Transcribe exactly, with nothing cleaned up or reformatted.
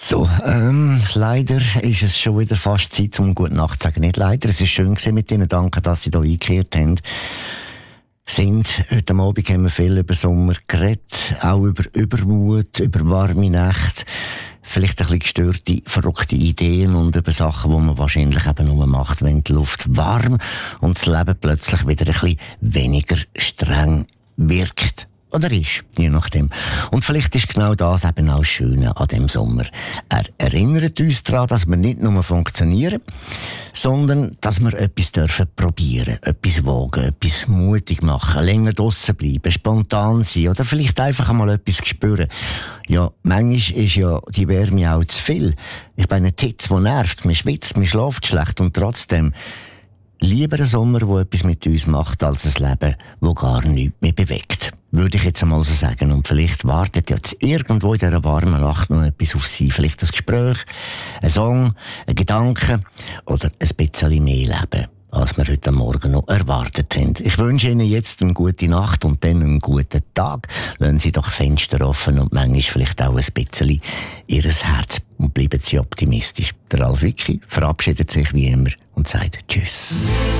So, ähm, leider ist es schon wieder fast Zeit, um gute Nacht zu sagen. Nicht leider, es war schön gewesen mit Ihnen. Danke, dass Sie hier eingekehrt haben. Sind. Heute Abend haben wir viel über Sommer geredet, auch über Übermut, über warme Nächte, vielleicht ein bisschen gestörte, verrückte Ideen und über Sachen, die man wahrscheinlich eben nur macht, wenn die Luft warm und das Leben plötzlich wieder ein bisschen weniger streng wirkt. Oder ist, je nachdem. Und vielleicht ist genau das eben auch das Schöne an dem Sommer. Er erinnert uns daran, dass wir nicht nur funktionieren, sondern dass wir etwas dürfen probieren, etwas wagen, etwas mutig machen, länger draussen bleiben, spontan sein oder vielleicht einfach einmal etwas spüren. Ja, manchmal ist ja die Wärme auch zu viel. Ich bin eine Hitze, die nervt, man schwitzt, man schläft schlecht und trotzdem lieber ein Sommer, der etwas mit uns macht, als ein Leben, das gar nichts mehr bewegt. Würde ich jetzt einmal so sagen. Und vielleicht wartet jetzt irgendwo in dieser warmen Nacht noch etwas auf Sie. Vielleicht ein Gespräch, ein Song, ein Gedanke oder ein bisschen mehr Leben, als wir heute Morgen noch erwartet haben. Ich wünsche Ihnen jetzt eine gute Nacht und dann einen guten Tag. Lassen Sie doch Fenster offen und manchmal vielleicht auch ein bisschen Ihr Herz. Und bleiben Sie optimistisch. Der Ralf Wicki verabschiedet sich wie immer und sagt Tschüss.